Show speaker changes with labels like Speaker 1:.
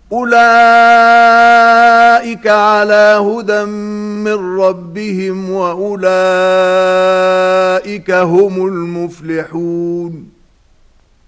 Speaker 1: أولئك على هدى من ربهم وأولئك هم المفلحون.